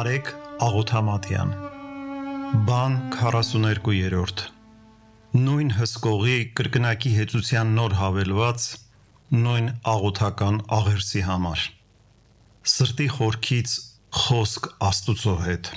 Արեգ Աղոթամատյան Բան 42-րդ Նույն հսկողի կրկնակի հեծության նոր հավելված նույն աղոթական աղերսի համար Սրտի խորքից խոսք Աստուծո հետ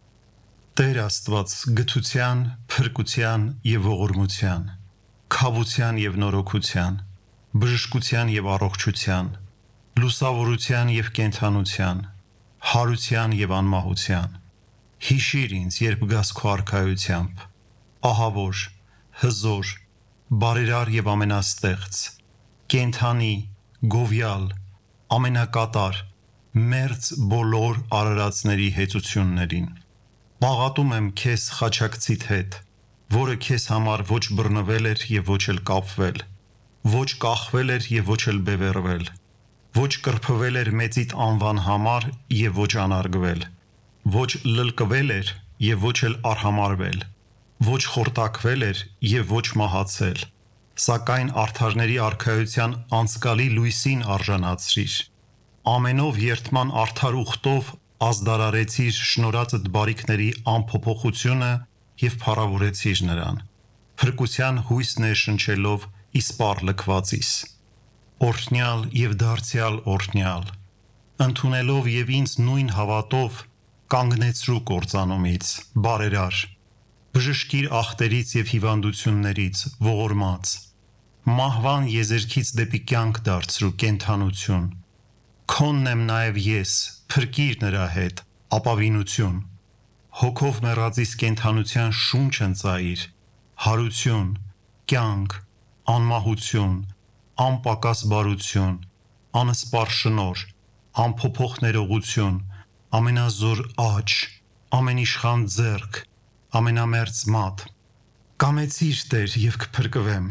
Տեր Աստված գթության, փրկության և ողորմության, քավության և նորոգության, բժշկության և առողջության, լուսավորության և կենդանության, հարության և անմահության, հիշիր ինձ, երբ գաս քո արքայությամբ, ահավոր, հզոր, բարերար և ամենաստեղծ, կենդանի, գովյալ, ամենակատար, մերձ բոլոր արարածների հեծություններին։ Պաղատում եմ քեզ խաչակցիդ հետ, որը քեզ համար ոչ բռնվել էր և ոչ էլ կապվել, ոչ կախվել էր և ոչ էլ բևեռվել, ոչ կրփվել էր մեծիդ անվան համար և ոչ անարգվել, ոչ լլկվել էր և ոչ էլ արհամարհվել, ոչ խորտակվել էր և ոչ մահացել, սակայն արդարների արքայության անցկալի լույսին արժանացրիր, ամենով երդման արդար ուխտով ազդարարեցիր շնորհածդ բարիքների անփոփոխությունը և փառավորեցիր նրան, փրկության հույս ներշնչելով իսպառ լքվածիս, օրհնյալ և դարձյալ օրհնյալ, ընդունելով և ինձ նույն հավատով կանգնեցրու կործանումից, բարերար, բժշկիր ախտերից և հիվանդություններից, ողորմած, մահվան եզերքից դեպի կյանք դարձրու կենդանություն, քոնն եմ նաև ես, փրկիր նրա հետ, ապավինություն, հոգով մեռածիս կենդանության շունչ ընծայիր, հարություն, կյանք, անմահություն, անպակաս բարություն, անսպառ շնորհ, անփոփոխ ներողություն, ամենազոր աջ, ամենիշխան ձեռք, ամենամերձ մատ, կամեցիր Տեր և կփրկվեմ,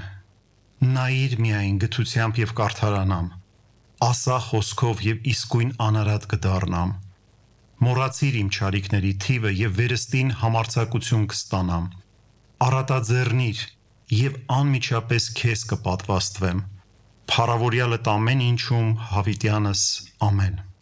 նայիր միայն գթությամբ և կարդարանամ, ասա խոսքով և իսկույն անարատ կդառնամ, մոռացիր իմ չարիքների թիվը և վերստին համարձակություն կստանամ, առատաձեռնիր և անմիջապես քեզ կպատվաստվեմ, փառավորյալդ ամեն ինչում հավիտյանս ամեն